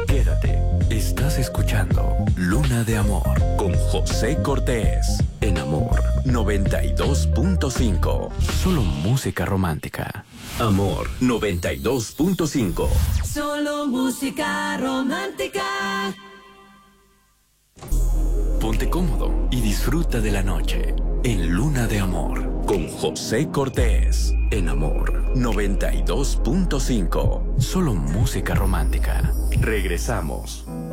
Quédate, estás escuchando Luna de Amor con José Cortés en Amor 92.5. Solo música romántica. Amor 92.5. Solo música romántica. Ponte cómodo y disfruta de la noche en Luna de Amor con José Cortés en Amor 92.5. Solo música romántica. Regresamos.